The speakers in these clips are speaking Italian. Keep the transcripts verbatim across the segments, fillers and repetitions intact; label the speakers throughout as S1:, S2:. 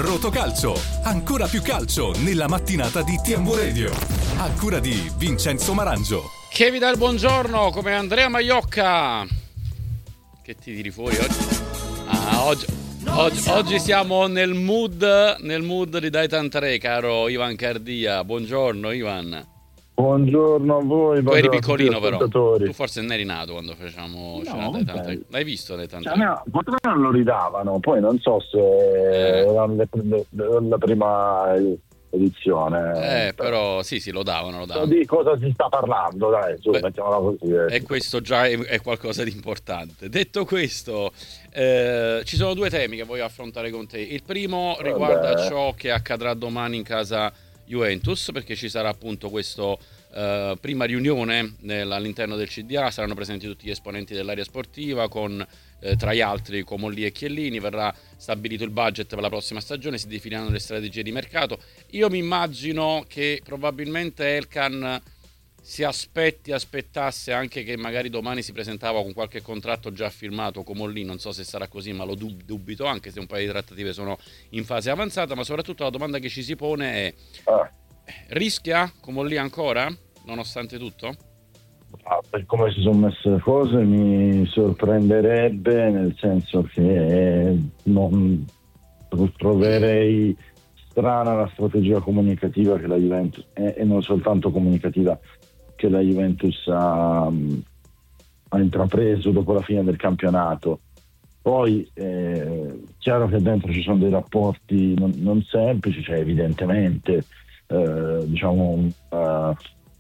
S1: Rotocalcio, ancora più calcio nella mattinata di T M V Radio. A cura di Vincenzo Marangio.
S2: Che vi dà il buongiorno come Andrea Maiocca. Che ti tiri fuori oggi? Ah, oggi, oggi, oggi siamo nel mood, nel mood di Dai Tantaré, caro Ivan Cardia. Buongiorno Ivan.
S3: Buongiorno a voi.
S2: Tu eri piccolino però, tu forse non eri nato quando facciamo
S3: no,
S2: Dai Tantaré. L'hai visto Dai Tantaré?
S3: Cioè, no, non lo ridavano, poi non so se eh. era la prima edizione.
S2: Eh, però sì, sì, lo davano, lo davano.
S3: Di cosa si sta parlando, dai, su,
S2: Beh,
S3: mettiamola così. Eh.
S2: E questo già è, è qualcosa di importante. Detto questo, eh, ci sono due temi che voglio affrontare con te. Il primo riguarda Vabbè. ciò che accadrà domani in casa Juventus, perché ci sarà appunto questo uh, prima riunione nel, all'interno del C D A, saranno presenti tutti gli esponenti dell'area sportiva con eh, tra gli altri Comolli e Chiellini, verrà stabilito il budget per la prossima stagione, si definiranno le strategie di mercato. Io mi immagino che probabilmente Elkan si aspetti, aspettasse anche che magari domani si presentava con qualche contratto già firmato Comolli, non so se sarà così, ma lo dub- dubito, anche se un paio di trattative sono in fase avanzata, ma soprattutto la domanda che ci si pone è ah. rischia Comolli ancora, nonostante tutto?
S3: Ah, per come si sono messe le cose mi sorprenderebbe, nel senso che non troverei strana la strategia comunicativa che la Juventus, e, e non soltanto comunicativa, che la Juventus ha, ha intrapreso dopo la fine del campionato. Poi è eh, chiaro che dentro ci sono dei rapporti non, non semplici, cioè evidentemente eh, diciamo uh,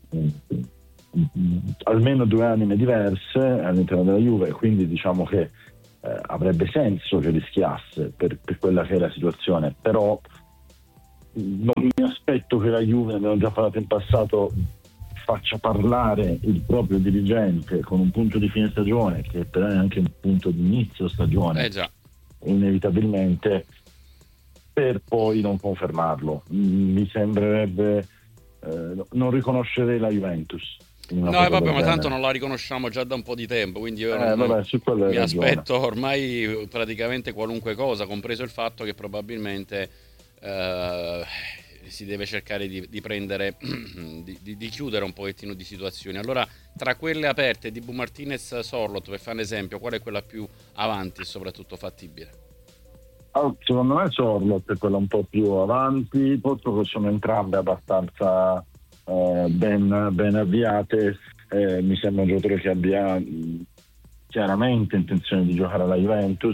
S3: almeno due anime diverse all'interno della Juve, quindi diciamo che eh, avrebbe senso che rischiasse per, per quella che è la situazione, però non mi aspetto che la Juve, abbiamo già parlato in passato, faccia parlare il proprio dirigente con un punto di fine stagione che però è anche un punto di inizio stagione,
S2: eh già.
S3: inevitabilmente, per poi non confermarlo. Mi sembrerebbe eh, non riconoscerei la Juventus.
S2: No, e vabbè, ma tanto non la riconosciamo già da un po' di tempo, quindi io
S3: eh,
S2: non,
S3: vabbè, su
S2: mi
S3: ragione.
S2: aspetto ormai praticamente qualunque cosa, compreso il fatto che probabilmente eh, si deve cercare di, di prendere di, di, di chiudere un pochettino di situazioni. Allora, tra quelle aperte di Bu Martinez Sorloth, per fare un esempio, qual è quella più avanti e soprattutto fattibile?
S3: Oh, secondo me Sorloth è quella un po' più avanti, posto che sono entrambe abbastanza eh, ben, ben avviate. Eh, mi sembra un giocatore che abbia mh, chiaramente intenzione di giocare alla Juventus.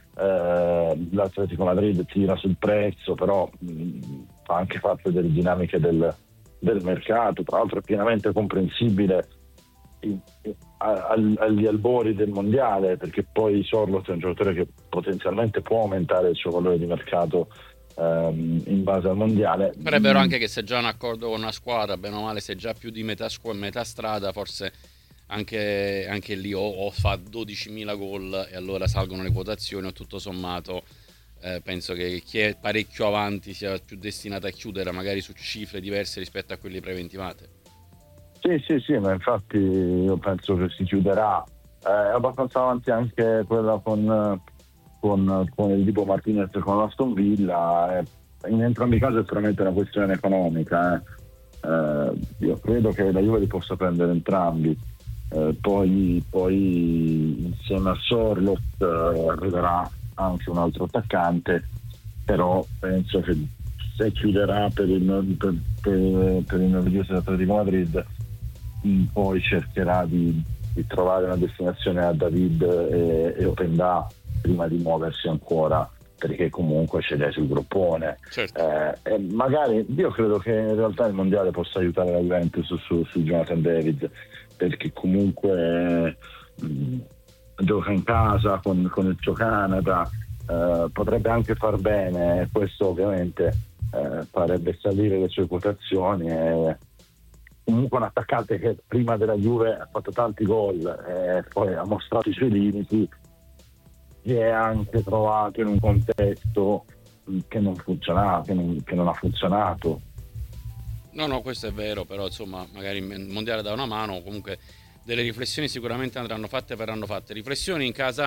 S3: Eh, l'Atletico Madrid tira sul prezzo, però mh, fa anche parte delle dinamiche del, del mercato. Tra l'altro è pienamente comprensibile in, in, al, agli albori del mondiale, perché poi Sorloth è un giocatore che potenzialmente può aumentare il suo valore di mercato ehm, in base al mondiale.
S2: Però è vero anche che se già un accordo con una squadra, bene o male, se già più di metà, squ- metà strada, forse anche, anche lì o, o fa dodicimila gol e allora salgono le quotazioni, o tutto sommato eh, penso che chi è parecchio avanti sia più destinato a chiudere magari su cifre diverse rispetto a quelle preventivate.
S3: Sì, sì, sì, ma infatti io penso che si chiuderà. Eh, è abbastanza avanti anche quella con, con, con il Dibu Martinez e con l'Aston Villa. Eh, in entrambi i casi è puramente una questione economica. Eh. Eh, io credo che la Juve li possa prendere entrambi. Eh, poi, poi insieme a Sorloth eh, arriverà anche un altro attaccante, però penso che se chiuderà per il, per, per, per il meraviglioso Atletico Madrid, poi cercherà di, di trovare una destinazione a David e, e Openda prima di muoversi ancora, perché comunque c'è lei sul groppone.
S2: Certo.
S3: Eh, e magari io credo che in realtà il mondiale possa aiutare la Juventus su, su Jonathan David, perché comunque mh, gioca in casa con, con il suo Canada, eh, potrebbe anche far bene, e questo ovviamente eh, farebbe salire le sue quotazioni. E comunque un attaccante che prima della Juve ha fatto tanti gol e poi ha mostrato i suoi limiti, si è anche trovato in un contesto che non funzionava, che non, che non ha funzionato.
S2: No, no, questo è vero, però insomma magari il mondiale dà una mano, comunque delle riflessioni sicuramente andranno fatte e verranno fatte. Riflessioni in casa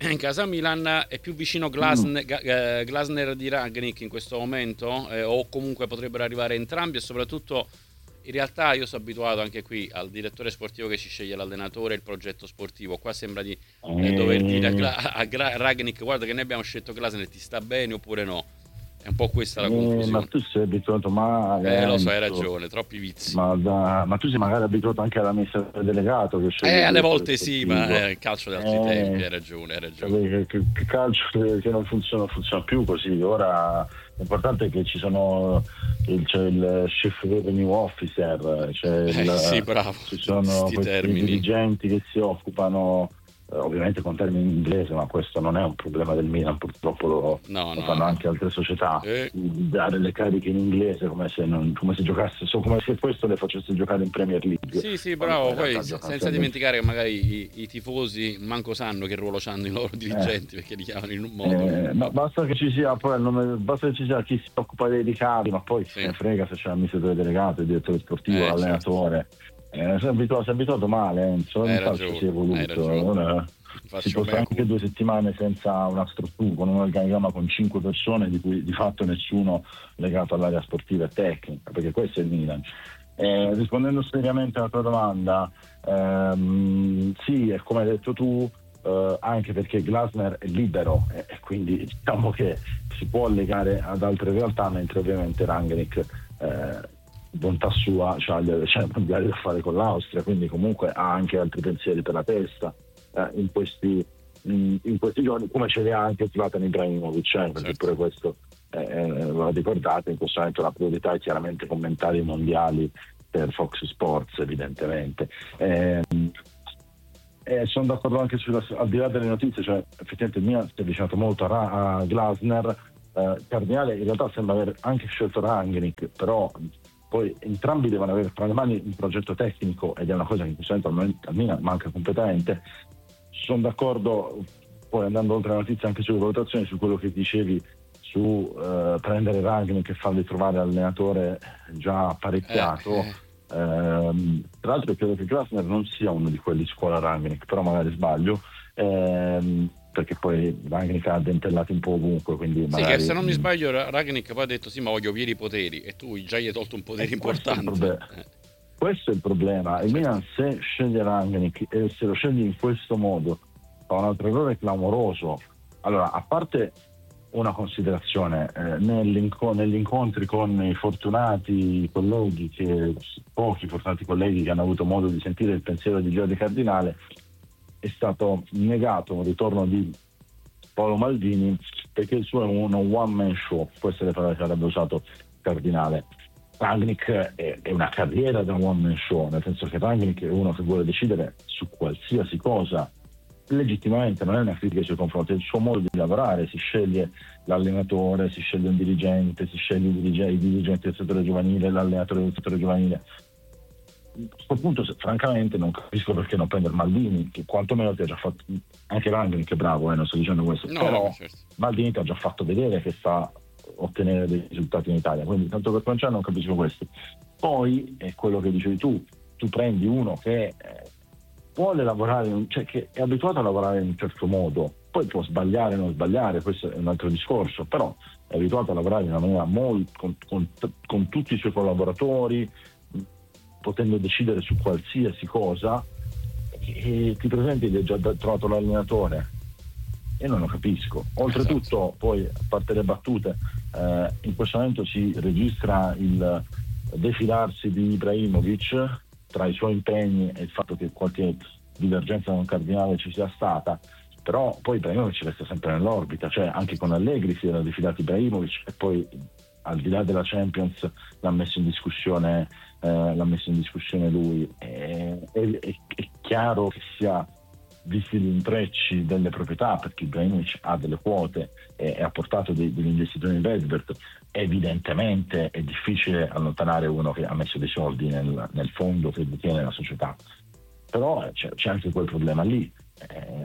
S2: in casa Milan. È più vicino Glasner, mm. Glasner di Rangnick in questo momento, eh, o comunque potrebbero arrivare entrambi, e soprattutto in realtà io sono abituato anche qui al direttore sportivo che ci sceglie l'allenatore e il progetto sportivo. Qua sembra di eh, dover dire a, Gla- a Gra- Rangnick: guarda che noi abbiamo scelto Glasner, ti sta bene oppure no? È un po' questa la conclusione.
S3: Eh, ma tu sei abituato male.
S2: Eh, lo so, hai ragione, troppi vizi.
S3: Ma, da, ma tu sei magari abituato anche all'amministratore delegato che
S2: Eh, alle volte sì, ma è il calcio di altri eh, tempi, hai ragione, hai ragione.
S3: Che, che, che calcio che, che non funziona, funziona più così. Ora l'importante è che ci sono il, c'è il chief revenue officer, c'è
S2: eh,
S3: il,
S2: sì, bravo.
S3: ci sono questi dirigenti che si occupano, ovviamente con termini in inglese, ma questo non è un problema del Milan, purtroppo lo,
S2: no,
S3: lo
S2: no,
S3: fanno
S2: no.
S3: anche altre società,
S2: eh.
S3: dare le cariche in inglese come se, non, come se giocasse, come se questo le facesse giocare in Premier League.
S2: Sì, sì, bravo, poi senza dimenticare che magari i, i tifosi manco sanno che ruolo hanno i loro dirigenti, eh. perché li chiamano in un modo.
S3: Eh, no, basta che ci sia poi il nome, basta che ci sia chi si occupa dei ricavi, ma poi sì. se ne frega se c'è l'amministratore delegato, il direttore sportivo,
S2: eh,
S3: l'allenatore. Certo. Eh, sei abituato, sei abituato male, Enzo,
S2: hai
S3: non
S2: ragione,
S3: si è voluto. Si può stare anche due settimane senza una struttura, con un organigramma con cinque persone di cui di fatto nessuno legato all'area sportiva e tecnica, perché questo è il Milan. Eh, rispondendo seriamente alla tua domanda, ehm, sì, è come hai detto tu, eh, anche perché Glasner è libero e eh, quindi diciamo che si può legare ad altre realtà, mentre ovviamente Rangnick eh, bontà sua c'ha cioè, cioè, mondiali da fare con l'Austria, quindi comunque ha anche altri pensieri per la testa eh, in questi in, in questi giorni, come ce li ha anche Zlatan Ibrahimovic, eh, perché certo. pure questo eh, lo ricordate, in questo momento la priorità è chiaramente commentare i mondiali per Fox Sports, evidentemente. Eh, eh, sono d'accordo anche sulla, al di là delle notizie, cioè effettivamente il Milan si è avvicinato molto a, a Glasner. eh, Cardinale in realtà sembra aver anche scelto Rangnick, però poi entrambi devono avere tra le mani un progetto tecnico, ed è una cosa che in questo momento al Milan manca completamente. Sono d'accordo, poi andando oltre la notizia, anche sulle valutazioni, su quello che dicevi su eh, prendere Rangnick e fargli trovare allenatore già apparecchiato. Eh, eh. Ehm, tra l'altro credo che Glasner non sia uno di quelli scuola Rangnick, però magari sbaglio, ehm, perché poi Rangnick ha dentellato un po' ovunque, quindi
S2: sì,
S3: magari...
S2: che se non mi sbaglio Rangnick poi ha detto sì, ma voglio pieni poteri, e tu già gli hai tolto un potere importante.
S3: Questo è, eh. questo è il problema. Il certo. Milan, se sceglie Rangnick e se lo sceglie in questo modo, fa un altro errore clamoroso. Allora, a parte una considerazione, eh, nell'inco- negli incontri con i fortunati colleghi, che, pochi fortunati colleghi che hanno avuto modo di sentire il pensiero di Giorgio Cardinale, è stato negato un ritorno di Paolo Maldini perché il suo è un one man show, queste le parole che avrebbe usato Cardinale. Rangnick è, è una carriera da one man show, nel senso che Rangnick è uno che vuole decidere su qualsiasi cosa legittimamente, non è una critica nei suoi confronti, è il suo modo di lavorare, si sceglie l'allenatore, si sceglie un dirigente, si sceglie i dirigenti, i dirigenti del settore giovanile, l'allenatore del settore giovanile. A questo punto, francamente, non capisco perché non prendere Maldini, che quantomeno ti ha già fatto, anche Rangnick che è bravo, eh, non sto dicendo questo, no, però certo. Maldini ti ha già fatto vedere che sta ottenere dei risultati in Italia, quindi tanto per cominciare non capisco questo. Poi è quello che dicevi tu, tu prendi uno che eh, vuole lavorare, cioè che è abituato a lavorare in un certo modo, poi può sbagliare o non sbagliare, questo è un altro discorso, però è abituato a lavorare in una maniera molto con, con, con tutti i suoi collaboratori, potendo decidere su qualsiasi cosa, e ti presenti ed hai già trovato l'allenatore, e non lo capisco. Oltretutto, esatto. Poi, a parte le battute, eh, in questo momento si registra il defilarsi di Ibrahimovic tra i suoi impegni e il fatto che qualche divergenza con Cardinale ci sia stata, però poi Ibrahimovic resta sempre nell'orbita, cioè anche con Allegri si era defilato Ibrahimovic e poi al di là della Champions l'ha messo in discussione eh, l'ha messo in discussione lui. È, è, è, è chiaro che sia visti gli intrecci delle proprietà, perché Ibrahimovic ha delle quote e, e ha portato dei, degli investitori in Vedbert, evidentemente è difficile allontanare uno che ha messo dei soldi nel, nel fondo che detiene la società, però c'è, c'è anche quel problema lì. Eh,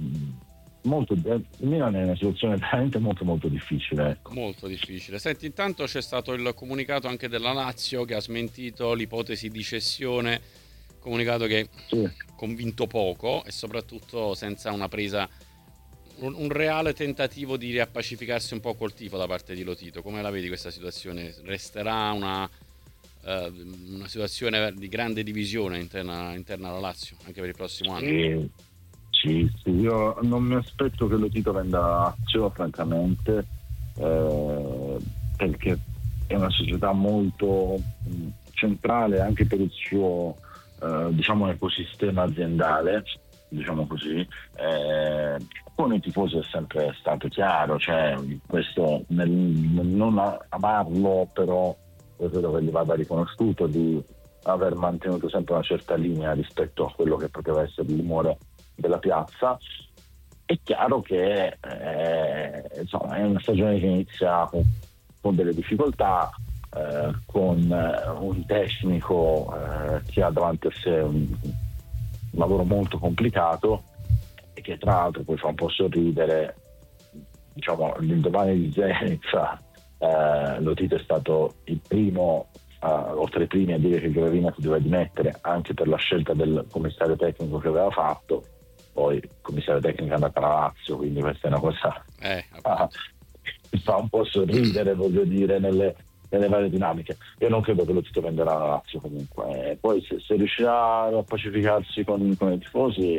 S3: molto, il Milan è in una situazione veramente molto molto difficile, ecco.
S2: Molto difficile. Senti, intanto c'è stato il comunicato anche della Lazio che ha smentito l'ipotesi di cessione, comunicato che sì. convinto poco e soprattutto senza una presa un, un reale tentativo di riappacificarsi un po' col tifo da parte di Lotito. Come la vedi questa situazione? Resterà una, uh, una situazione di grande divisione interna, interna alla Lazio anche per il prossimo anno?
S3: Sì, sì, sì. Io non mi aspetto che Lotito venda Lazio, francamente, eh, perché è una società molto mh, centrale anche per il suo eh, diciamo ecosistema aziendale, diciamo così. Eh, con i tifosi è sempre stato chiaro, cioè questo nel, nel non amarlo, però io credo che gli vada riconosciuto di aver mantenuto sempre una certa linea rispetto a quello che poteva essere l'umore della piazza. È chiaro che eh, insomma, è una stagione che inizia con, con delle difficoltà, eh, con eh, un tecnico eh, che ha davanti a sé un, un lavoro molto complicato e che tra l'altro poi fa un po' sorridere. Diciamo, l'indomani di Zenit eh, Lotito è stato il primo, eh, oltre ai primi, a dire che Gravina si doveva dimettere anche per la scelta del commissario tecnico che aveva fatto. Poi il commissario tecnico è andato alla Lazio, quindi questa è una cosa
S2: eh,
S3: ah, mi fa un po' sorridere, voglio dire, nelle, nelle varie dinamiche. Io non credo che Lotito venderà la Lazio comunque. E poi se, se riuscirà a pacificarsi con, con i tifosi,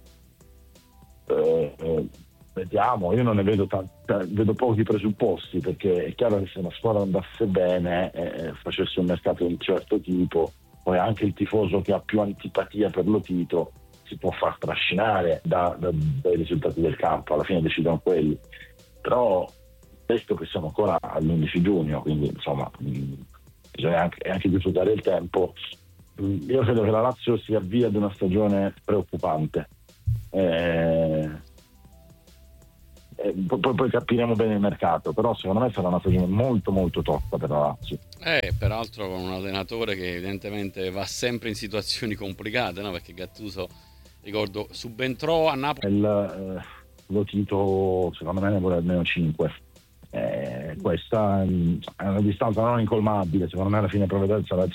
S3: eh, eh, vediamo. Io non ne vedo tanti, vedo pochi presupposti, perché è chiaro che se una squadra andasse bene e eh, facesse un mercato di un certo tipo, poi anche il tifoso che ha più antipatia per Lotito si può far trascinare da, da, dai risultati del campo, alla fine decidono quelli. Però visto che siamo ancora all'undici giugno, quindi insomma mh, bisogna anche, anche giusto il tempo. Mh, io credo che la Lazio si avvia ad una stagione preoccupante. Eh, eh, poi, poi capiremo bene il mercato, però secondo me sarà una stagione molto molto tosta per la Lazio.
S2: Eh, peraltro con un allenatore che evidentemente va sempre in situazioni complicate, no? Perché Gattuso, ricordo, subentrò a Napoli.
S3: Il eh, Lotito secondo me ne vuole almeno cinque. Eh, questa è una distanza non incolmabile, secondo me alla fine provvederza la